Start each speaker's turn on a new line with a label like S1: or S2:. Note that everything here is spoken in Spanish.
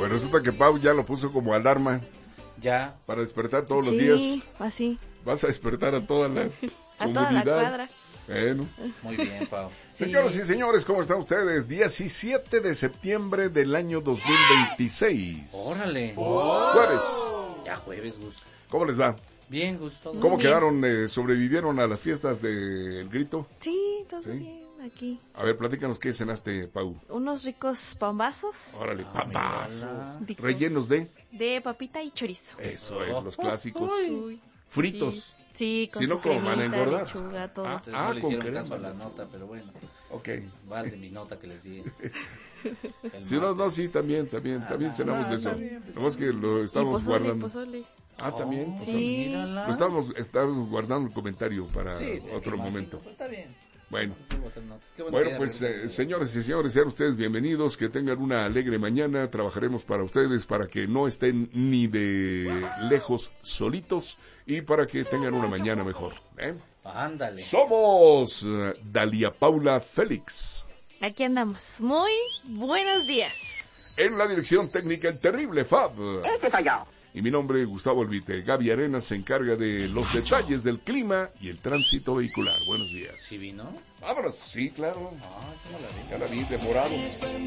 S1: Pues resulta que Pau ya lo puso como alarma.
S2: Ya.
S1: Para despertar todos los días.
S3: Sí, así.
S1: Vas a despertar a toda la
S3: a toda la cuadra.
S1: Bueno.
S2: Muy bien, Pau.
S1: Sí. Señoras y señores, ¿cómo están ustedes? 17 de septiembre del año 2026.
S2: ¡Órale!
S1: Jueves.
S2: Ya jueves, Gus.
S1: ¿Cómo les va?
S2: Bien, Gus. Todo
S1: ¿Cómo
S2: bien.
S1: quedaron? ¿Sobrevivieron a las fiestas del grito?
S3: Sí, todo bien aquí.
S1: A ver, platícanos qué cenaste, Pau.
S3: Unos ricos pambazos.
S1: Órale, pambazos. ¿Rellenos
S3: de papita y chorizo.
S1: Eso es, los clásicos.
S3: Uy.
S1: Fritos.
S3: Sí, con
S1: si
S3: su
S1: no, ¿cómo van a engordar?
S3: Lechuga, todo.
S2: No le
S1: con
S2: hicieron
S1: crema.
S2: caso a la nota, pero bueno.
S1: Ok.
S2: Va de mi nota que les di.
S1: Si no, sí, también cenamos de eso. Nomás que lo estamos guardando.
S3: Pozole.
S1: También.
S3: Sí.
S1: Lo estamos guardando el comentario para otro momento.
S2: Está bien.
S1: Bueno,
S2: bueno
S1: pues señores y señores, sean ustedes bienvenidos, que tengan una alegre mañana, trabajaremos para ustedes, para que no estén ni de lejos solitos y para que tengan una mañana mejor.
S2: Ándale.
S1: Somos Dalia Paula Félix.
S3: Aquí andamos, muy buenos días.
S1: En la dirección técnica el terrible Fab.
S4: Este soy yo.
S1: Y mi nombre es Gustavo Elvite. Gaby Arenas se encarga de los detalles del clima y el tránsito vehicular. Buenos días.
S2: ¿Sí vino?
S1: Vámonos. Sí, claro.
S2: Yo no la vi.
S1: Ya la vi, de morado.